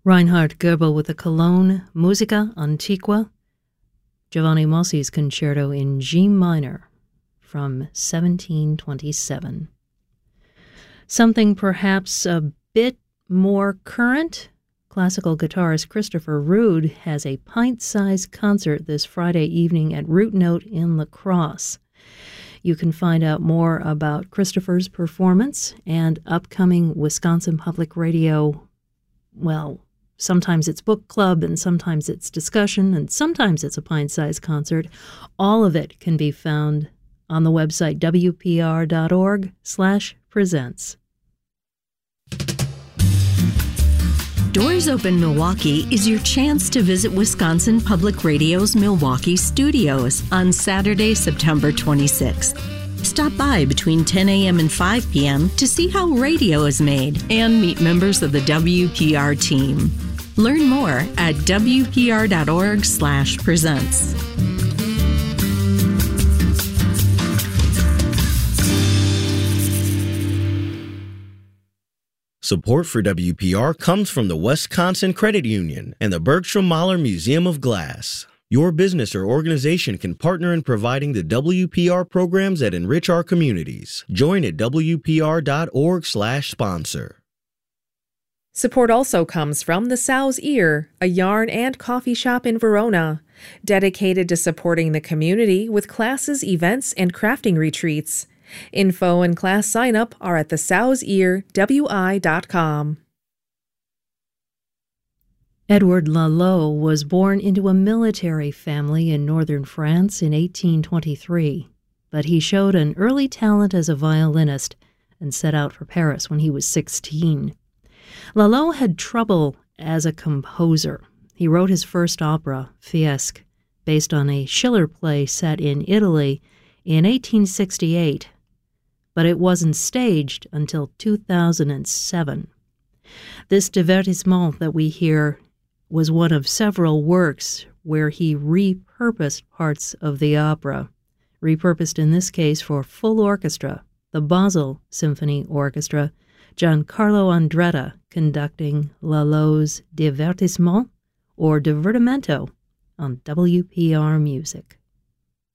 Reinhard Goebel with the Cologne Musica Antiqua, Giovanni Mossi's Concerto in G minor from 1727. Something perhaps a bit more current, classical guitarist Christopher Rude has a pint-sized concert this Friday evening at Root Note in La Crosse. You can find out more about Christopher's performance and upcoming Wisconsin Public Radio, sometimes it's book club, and sometimes it's discussion, and sometimes it's a pint-sized concert. All of it can be found on the website wpr.org/presents. Doors Open Milwaukee is your chance to visit Wisconsin Public Radio's Milwaukee studios on Saturday, September 26th. Stop by between 10 a.m. and 5 p.m. to see how radio is made and meet members of the WPR team. Learn more at wpr.org/presents. Support for WPR comes from the Wisconsin Credit Union and the Bergstrom Mahler Museum of Glass. Your business or organization can partner in providing the WPR programs that enrich our communities. Join at wpr.org/sponsor. Support also comes from the Sow's Ear, a yarn and coffee shop in Verona, dedicated to supporting the community with classes, events, and crafting retreats. Info and class sign-up are at thesowsearwi.com. Edward Lalo was born into a military family in northern France in 1823, but he showed an early talent as a violinist and set out for Paris when he was 16. Lalo had trouble as a composer. He wrote his first opera, Fiesque, based on a Schiller play set in Italy in 1868, but it wasn't staged until 2007. This divertissement that we hear was one of several works where he repurposed parts of the opera, repurposed in this case for full orchestra, the Basel Symphony Orchestra, Giancarlo Andretta conducting Lalo's Divertissement or Divertimento on WPR Music.